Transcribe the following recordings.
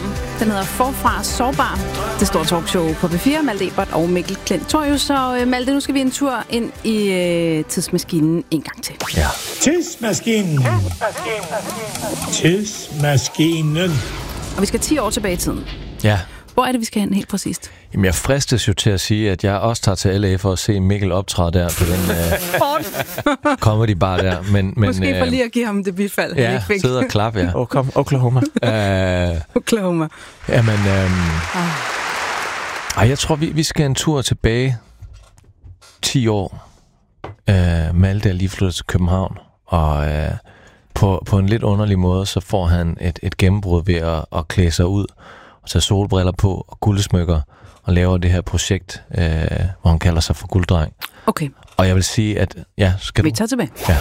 program. Den hedder Forfra Sårbar. Det store talkshow på P4. Malte Ebert og Mikkel Klentorius. Så Malte, nu skal vi en tur ind i tidsmaskinen en gang til. Ja. Tidsmaskinen. Tidsmaskinen. Og vi skal 10 år tilbage i tiden. Ja. Hvor er det, vi skal hen helt præcist? Jamen, jeg fristes jo til at sige, at jeg også tager til LA for at se Mikkel optræde der på den comedy bar der. Men, måske for lige at give ham det bifald. Ja, sidde og klappe, ja. Oklahoma. Oklahoma. Jamen, jeg tror, vi skal en tur tilbage 10 år. Malte er lige flyttet til København, og på en lidt underlig måde, så får han et gennembrud ved at klæde sig ud og tage solbriller på og guldsmykker og laver det her projekt, hvor han kalder sig for Gulddreng. Okay. Og jeg vil sige, at... Ja, skal vi tager tilbage? Ja.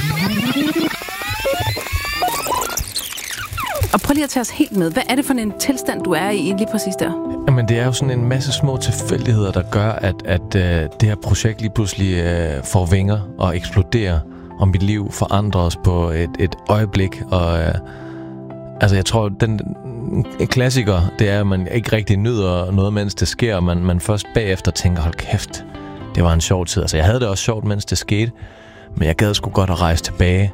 Og prøv lige at tage os helt med. Hvad er det for en tilstand, du er i lige præcis der? Jamen, det er jo sådan en masse små tilfældigheder, der gør, at det her projekt lige pludselig får vinger og eksploderer, og mit liv forandres på et øjeblik. Og altså, jeg tror, en klassiker, det er, at man ikke rigtig nyder noget, mens det sker, og man først bagefter tænker, hold kæft, det var en sjov tid. Altså, jeg havde det også sjovt, mens det skete, men jeg gad sgu godt at rejse tilbage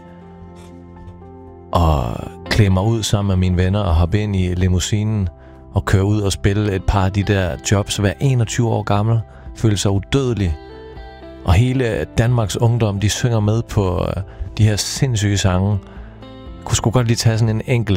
og klæde mig ud sammen med mine venner og hoppe ind i limousinen og køre ud og spille et par af de der jobs, være 21 år gammel, føle sig udødelig. Og hele Danmarks ungdom, de synger med på de her sindssyge sange. Kunne sgu godt lige tage sådan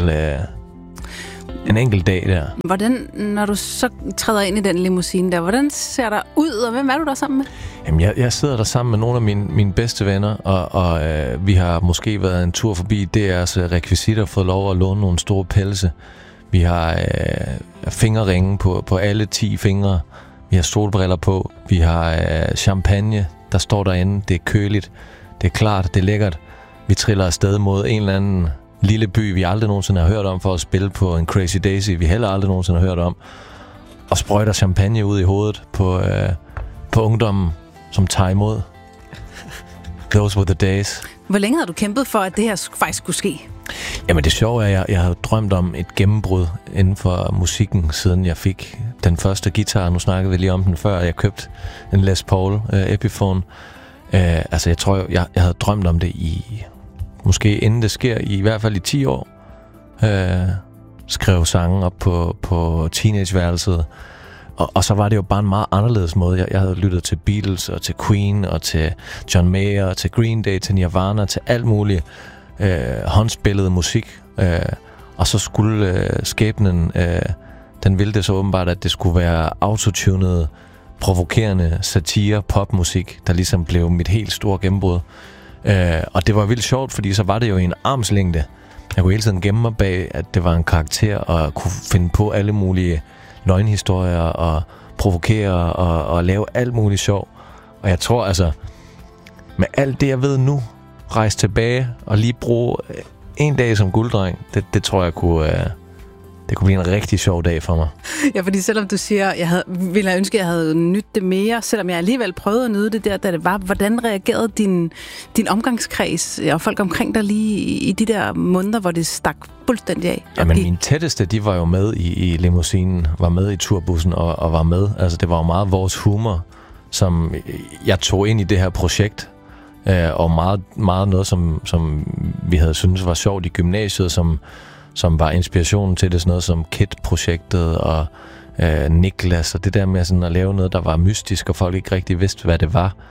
en enkelt dag der. Hvordan, når du så træder ind i den limousine der, hvordan ser der ud, og hvem er du der sammen med? Jamen, jeg sidder der sammen med nogle af mine bedste venner, og vi har måske været en tur forbi DR's rekvisitter, fået lov at låne nogle store pelse. Vi har fingerringe på alle 10 fingre. Vi har solbriller på. Vi har champagne, der står derinde. Det er køligt. Det er klart. Det er lækkert. Vi triller afsted mod en eller anden lille by, vi aldrig nogensinde har hørt om, for at spille på en Crazy Daisy, vi heller aldrig nogensinde har hørt om. Og sprøjter champagne ud i hovedet på ungdommen, som tager imod. Those were the days. Hvor længe havde du kæmpet for, at det her faktisk skulle ske? Jamen, det sjove er, at jeg havde drømt om et gennembrud inden for musikken, siden jeg fik den første guitar. Nu snakkede vi lige om den før. Jeg købte en Les Paul Epiphone. Altså, jeg tror, jeg havde drømt om det i... Måske inden det sker, i hvert fald i 10 år. Skrev sange op på teenageværelset. Og så var det jo bare en meget anderledes måde. Jeg havde lyttet til Beatles og til Queen og til John Mayer og til Green Day, til Nirvana, til alt muligt håndspillet musik. Og så skulle skæbnen, den ville det så åbenbart, at det skulle være autotunet, provokerende satire, popmusik, der ligesom blev mit helt store gennembrud. Og det var vildt sjovt, fordi så var det jo i en armslængde. Jeg kunne hele tiden gemme mig bag, at det var en karakter, og kunne finde på alle mulige løgnhistorier, og provokere, og lave alt muligt sjov. Og jeg tror altså, med alt det jeg ved nu, rejse tilbage og lige bruge en dag som gulddreng, det tror jeg det kunne blive en rigtig sjov dag for mig. Ja, fordi selvom du siger, jeg ville have ønsket, at jeg havde nydt det mere, selvom jeg alligevel prøvede at nyde det der, da det var, hvordan reagerede din omgangskreds og folk omkring dig lige i de der måneder, hvor det stak fuldstændig af? Jamen, mine tætteste, de var jo med i limousinen, var med i turbussen og var med. Altså, det var jo meget vores humor, som jeg tog ind i det her projekt, og meget, meget noget, som vi havde syntes var sjovt i gymnasiet, som var inspirationen til det, sådan noget som KID-projektet og Niklas, og det der med sådan at lave noget, der var mystisk, og folk ikke rigtig vidste, hvad det var.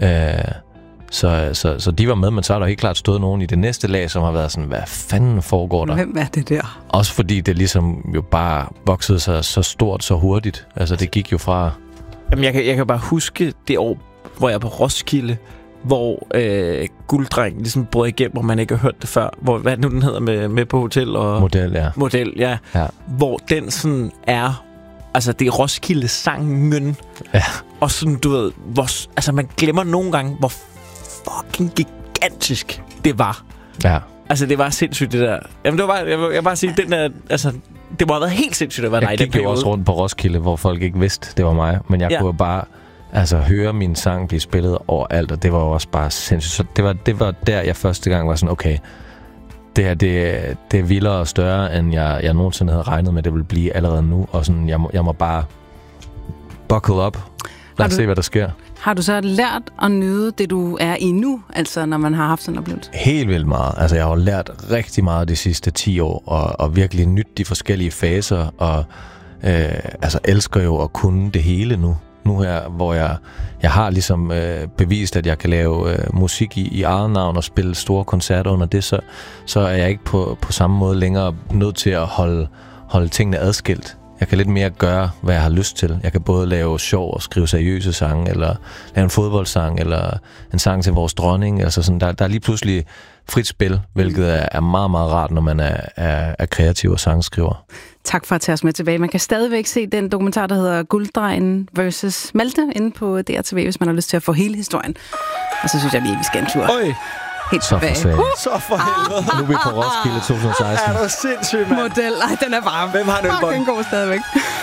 Så de var med, men så har der helt klart stået nogen i det næste lag, som har været sådan, hvad fanden foregår der? Hvem er det der? Også fordi det ligesom jo bare voksede sig så stort, så hurtigt. Altså, det gik jo fra... Jamen, jeg kan bare huske det år, hvor jeg er på Roskilde, hvor Gulddreng ligesom brød igennem, hvor man ikke har hørt det før. Hvor, hvad nu den hedder med på hotel og... Model, ja. Hvor den sådan er... Altså, det er Roskilde-sangen. Ja. Og sådan, du ved... altså, man glemmer nogle gange, hvor fucking gigantisk det var. Ja. Altså, det var sindssygt, det der. Jamen, det var bare... Jeg vil bare sige, den der... Altså, det må have været helt sindssygt at være dig i den periode. Jeg gik jo også rundt på Roskilde, hvor folk ikke vidste, det var mig. Men jeg kunne bare... Altså, høre min sang blive spillet overalt, og det var også bare sindssygt. Så det var der, jeg første gang var sådan, okay, Det er vildere og større, end jeg nogensinde havde regnet med, det ville blive allerede nu. Og sådan, jeg må bare buckle up. Lad os se, hvad der sker. Har du så lært at nyde det, du er i nu, altså når man har haft sådan en oplevelse? Helt vildt meget. Altså, jeg har lært rigtig meget de sidste 10 år, og virkelig nyt de forskellige faser, og elsker jo at kunne det hele nu. Nu her, hvor jeg har ligesom bevist, at jeg kan lave musik i eget navn og spille store koncerter under det, så er jeg ikke på samme måde længere nødt til at holde tingene adskilt. Jeg kan lidt mere gøre, hvad jeg har lyst til. Jeg kan både lave sjov og skrive seriøse sange, eller lave en fodboldsang, eller en sang til vores dronning. Altså sådan, der er lige pludselig frit spil, hvilket er meget, meget rart, når man er kreativ og sangskriver. Tak for at tage os med tilbage. Man kan stadigvæk se den dokumentar, der hedder Gulddrengen vs. Malte, inde på DRTV, hvis man har lyst til at få hele historien. Og så synes jeg lige, vi skal en tur. Helt så tilbage. Så for helvede. Nu er vi på Roskilde 2016. Er du sindssygt, mand? Model. Ej, den er bare Hvem har den fucking god stadigvæk.